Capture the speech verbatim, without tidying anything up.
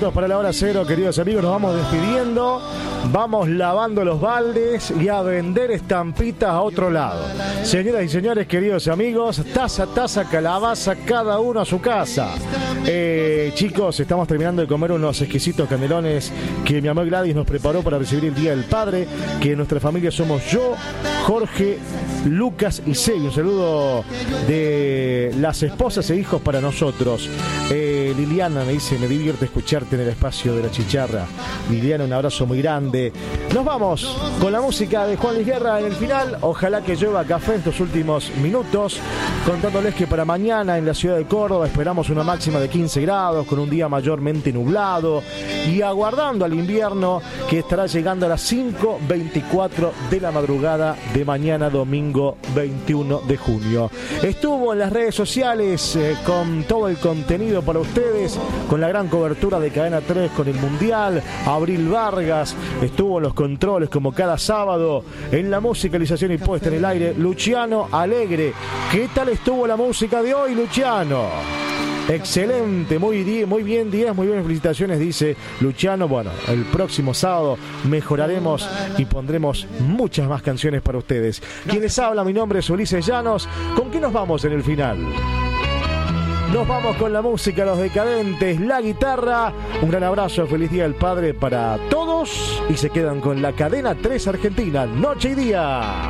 minutos para la hora cero, queridos amigos. Nos vamos despidiendo. Vamos lavando los baldes y a vender estampitas a otro lado. Señoras y señores, queridos amigos, taza, taza, calabaza, cada uno a su casa. Eh, chicos, estamos terminando de comer unos exquisitos canelones que mi amor Gladys nos preparó para recibir el Día del Padre. Que en nuestra familia somos yo, Jorge, Lucas y Sey. Un saludo de las esposas e hijos para nosotros. Eh, Liliana me dice, me divierte escucharte en el espacio de la chicharra. Liliana, un abrazo muy grande. Nos vamos con la música de Juan Luis Guerra en el final. Ojalá que llueva café estos últimos minutos, contándoles que para mañana en la ciudad de Córdoba esperamos una máxima de quince grados con un día mayormente nublado y aguardando al invierno que estará llegando a las cinco veinticuatro de la madrugada de mañana domingo veintiuno de junio. Estuvo en las redes sociales eh, con todo el contenido para ustedes, con la gran cobertura de Cadena tres con el Mundial. Abril Vargas estuvo en los controles como cada sábado, en la musicalización y puesta en el aire Luciano Alegre. ¿Qué tal estuvo la música de hoy, Luciano? Excelente, muy, muy bien, diez, muy bien, felicitaciones, dice Luciano. Bueno, el próximo sábado mejoraremos y pondremos muchas más canciones para ustedes. Quien les habla, mi nombre es Ulises Llanos. ¿Con qué nos vamos en el final? Nos vamos con la música, los decadentes, la guitarra. Un gran abrazo, feliz Día del Padre para todos. Y se quedan con la Cadena tres Argentina, noche y día.